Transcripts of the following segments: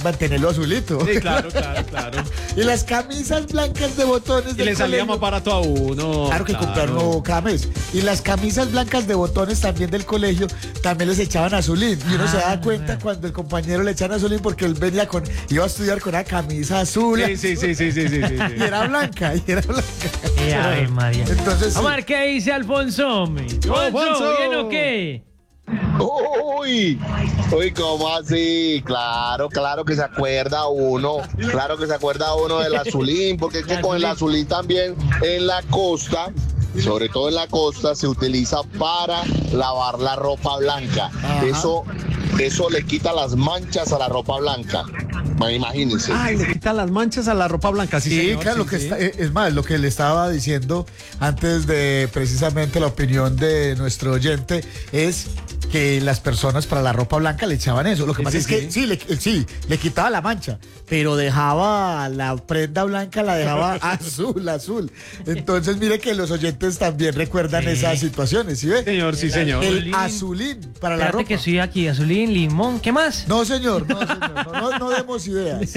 mantenerlo azulito. Sí, claro. Y las camisas blancas de botones Y del le salía colegio, más barato a uno. claro que comprarlo cada mes. Y las camisas blancas de botones también del colegio también les echaban azulín. Y uno se da cuenta cuando el compañero le echan azulín porque él iba a estudiar con una camisa azul. Sí. Y era blanca. Ave María. Entonces, Vamos a ver qué dice Alfonso, hombre. Alfonso. ¿Bien o qué? Uy, ¿cómo así? Claro que se acuerda uno. Claro que se acuerda uno del azulín, porque es que con el azulín también en la costa, sobre todo en la costa, se utiliza para lavar la ropa blanca. Eso le quita las manchas a la ropa blanca. Imagínense. Ay, le quitan las manchas a la ropa blanca. Sí, señor, claro, sí. es más, lo que le estaba diciendo antes de precisamente la opinión de nuestro oyente es que las personas para la ropa blanca le echaban eso. Lo que pasa es que le quitaba la mancha, pero dejaba la prenda blanca, la dejaba azul. Entonces, mire que los oyentes también recuerdan esas situaciones, ¿sí ve? Señor, sí, señor. El azulín para la ropa. Que estoy aquí, azulín, limón, ¿qué más? No, señor, no demos ideas.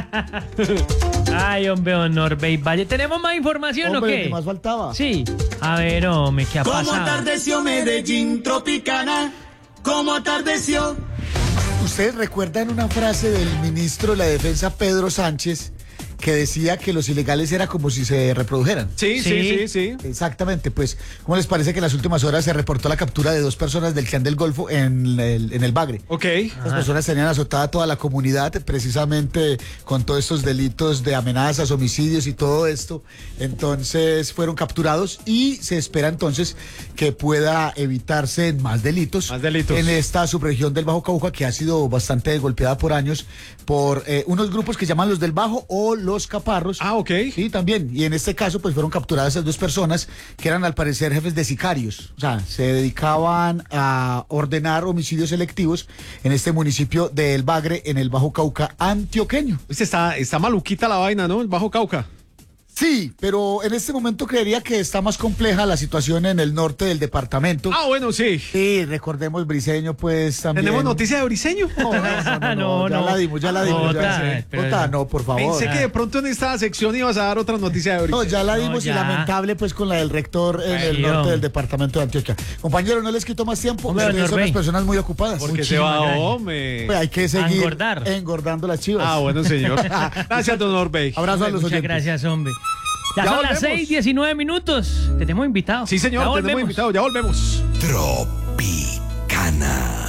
Ay, hombre, don Norbey Valle. ¿Tenemos más información Hombre, o qué? ¿qué más faltaba? Sí. A ver, hombre, ¿qué ha ¿Cómo pasado? atardeció Medellín Tropicana? ¿Cómo atardeció? ¿Ustedes recuerdan una frase del ministro de la Defensa, Pedro Sánchez, que decía que los ilegales era como si se reprodujeran? Sí. Exactamente, pues, ¿cómo les parece que en las últimas horas se reportó la captura de 2 personas del Clan del Golfo en el Bagre? Ok. Las personas tenían azotada a toda la comunidad precisamente con todos estos delitos de amenazas, homicidios y todo esto. Entonces fueron capturados y se espera entonces que pueda evitarse más delitos. En esta subregión del Bajo Cauca, que ha sido bastante golpeada por años por unos grupos que llaman los del Bajo o los Caparros. Ah, ok. Sí, también. Y en este caso, pues fueron capturadas esas 2 personas que eran al parecer jefes de sicarios. O sea, se dedicaban a ordenar homicidios selectivos en este municipio de El Bagre, en el Bajo Cauca antioqueño. Está maluquita la vaina, ¿no? El Bajo Cauca. Sí, pero en este momento creería que está más compleja la situación en el norte del departamento. Ah, bueno, sí. Sí, recordemos Briseño, pues también. ¿Tenemos noticia de Briseño? No, ya la dimos. No, por favor. Pensé que de pronto en esta sección ibas a dar otra noticia de Briseño. No, ya la dimos y lamentable pues con la del rector en el norte del departamento de Antioquia. Compañero, no les quito más tiempo. Ustedes son las personas muy ocupadas. Porque se va, hombre. Pues hay que seguir engordando las chivas. Ah, bueno, señor. Gracias, don Norbey. Abrazo a los oyentes. Muchas gracias, hombre. Ya son las 6:19 minutos. Tenemos invitados. Sí, señor, tenemos invitados. Ya volvemos. Tropicana.